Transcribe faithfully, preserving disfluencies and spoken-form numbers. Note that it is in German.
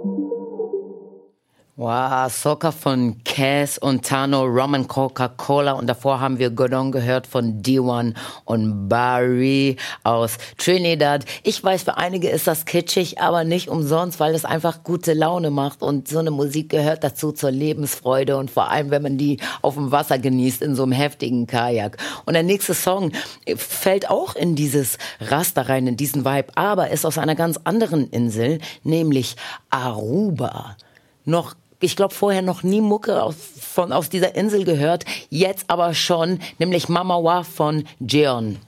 Wow, Soca von Cass und Tano, Rum and Coca-Cola und davor haben wir Godon gehört von D eins und Barry aus Trinidad. Ich weiß, für einige ist das kitschig, aber nicht umsonst, weil es einfach gute Laune macht und so eine Musik gehört dazu zur Lebensfreude und vor allem, wenn man die auf dem Wasser genießt in so einem heftigen Kajak. Und der nächste Song fällt auch in dieses Raster rein, in diesen Vibe, aber ist aus einer ganz anderen Insel, nämlich Aruba. Noch Ich glaube, vorher noch nie Mucke aus, von, aus dieser Insel gehört, jetzt aber schon, nämlich Mama Wa von Jeon.